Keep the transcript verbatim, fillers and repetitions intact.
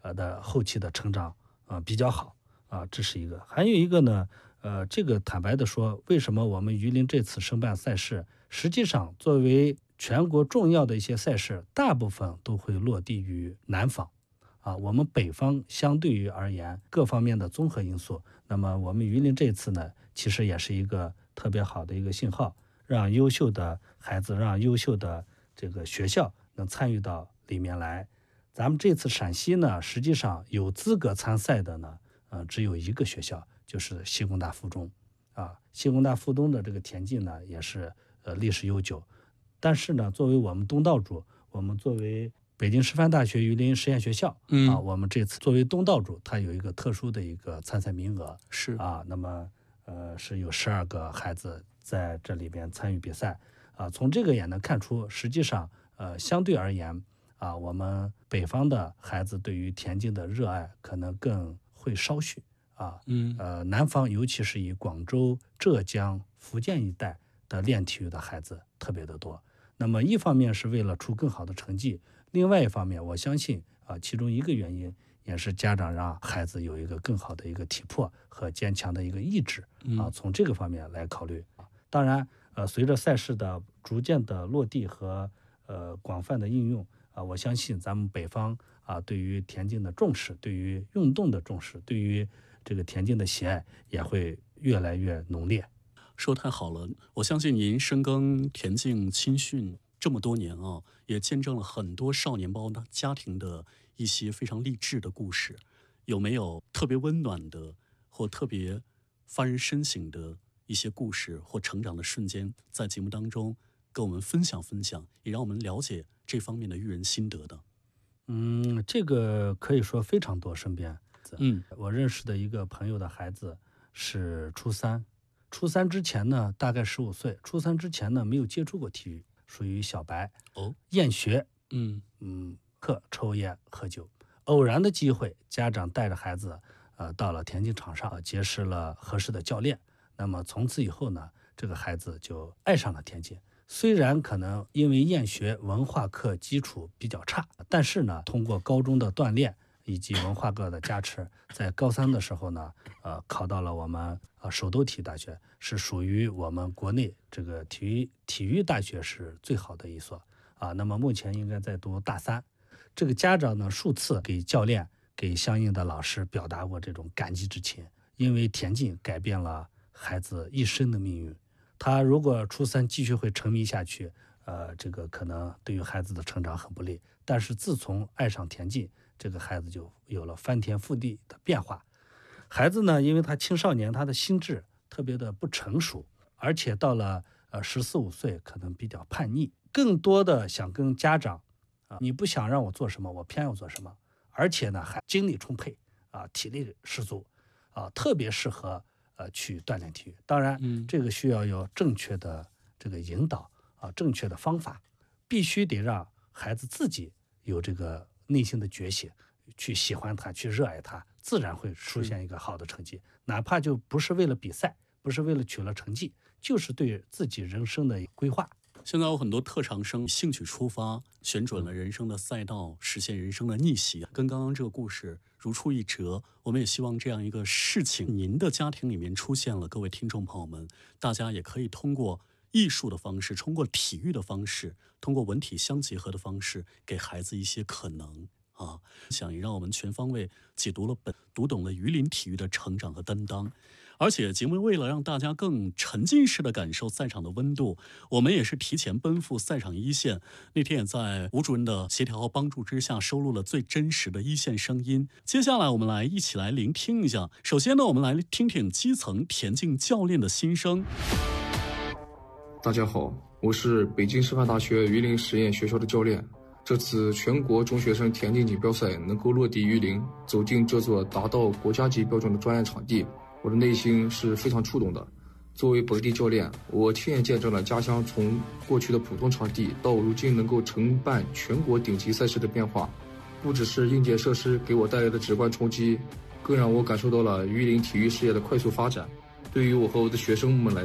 呃的后期的成长啊、呃、比较好啊，这是一个。还有一个呢，呃，这个坦白的说，为什么我们榆林这次申办赛事，实际上作为全国重要的一些赛事，大部分都会落地于南方。啊，我们北方相对于而言，各方面的综合因素，那么我们榆林这次呢，其实也是一个特别好的一个信号，让优秀的孩子，让优秀的这个学校能参与到里面来。咱们这次陕西呢，实际上有资格参赛的呢，呃，只有一个学校，就是西工大附中。啊，西工大附中的这个田径呢，也是呃历史悠久，但是呢，作为我们东道主，我们作为北京师范大学榆林实验学校，嗯啊，我们这次作为东道主，它有一个特殊的一个参赛名额，是啊，那么呃是有十二个孩子在这里边参与比赛啊。从这个也能看出，实际上呃相对而言啊，我们北方的孩子对于田径的热爱可能更会稍许啊，嗯呃南方尤其是以广州、浙江、福建一带的练体育的孩子特别的多。那么一方面是为了出更好的成绩，另外一方面我相信啊，其中一个原因也是家长让孩子有一个更好的一个体魄和坚强的一个意志啊，从这个方面来考虑。当然呃，随着赛事的逐渐的落地和呃广泛的应用啊，我相信咱们北方啊对于田径的重视，对于运动的重视，对于这个田径的喜爱也会越来越浓烈。 说太好了，我相信您深耕田径青训这么多年啊，也见证了很多少年包家庭的一些非常励志的故事。有没有特别温暖的或特别发人深省的一些故事或成长的瞬间，在节目当中跟我们分享分享，也让我们了解这方面的育人心得的？ 嗯，这个可以说非常多。身边，嗯，我认识的一个朋友的孩子是初三。初三之前呢，大概十五岁。初三之前呢，没有接触过体育，属于小白。哦，厌学，嗯嗯，课抽烟喝酒。偶然的机会，家长带着孩子，呃，到了田径场上，结识了合适的教练。那么从此以后呢，这个孩子就爱上了田径。虽然可能因为厌学，文化课基础比较差，但是呢，通过高中的锻炼以及文化课的加持，在高三的时候呢，呃，考到了我们呃首都体育大学，是属于我们国内这个体育体育大学是最好的一所啊。那么目前应该在读大三。这个家长呢，数次给教练、给相应的老师表达过这种感激之情，因为田径改变了孩子一生的命运。他如果初三继续会沉迷下去，呃，这个可能对于孩子的成长很不利。但是自从爱上田径，这个孩子就有了翻天覆地的变化。孩子呢，因为他青少年，他的心智特别的不成熟，而且到了呃十四五岁，可能比较叛逆，更多的想跟家长啊，你不想让我做什么，我偏要做什么，而且呢还精力充沛啊，体力十足啊，特别适合呃去锻炼体育。当然，嗯、这个需要有正确的这个引导啊，正确的方法，必须得让孩子自己有这个内心的觉醒，去喜欢它，去热爱它，自然会出现一个好的成绩。哪怕就不是为了比赛，不是为了取了成绩，就是对自己人生的规划。 现在有很多特长生兴趣出发，选准了人生的赛道，实现人生的逆袭，跟刚刚这个故事如出一辙。我们也希望这样一个事情，您的家庭里面出现了，各位听众朋友们，大家也可以通过艺术的方式，通过体育的方式，通过文体相结合的方式，给孩子一些可能啊。想也让我们全方位解读了本，读懂了榆林体育的成长和担当。而且节目为了让大家更沉浸式的感受赛场的温度，我们也是提前奔赴赛场一线。那天也在吴主任的协调和帮助之下，收录了最真实的一线声音。接下来我们来一起来聆听一下。首先呢，我们来听听基层田径教练的心声。 大家好，我是北京师范大学榆林实验学校的教练。这次全国中学生田径锦标赛能够落地榆林，走进这座达到国家级标准的专业场地，我的内心是非常触动的。作为本地教练，我亲眼见证了家乡从过去的普通场地到如今能够承办全国顶级赛事的变化。不只是硬件设施给我带来的直观冲击，更让我感受到了榆林体育事业的快速发展。对于我和我的学生们来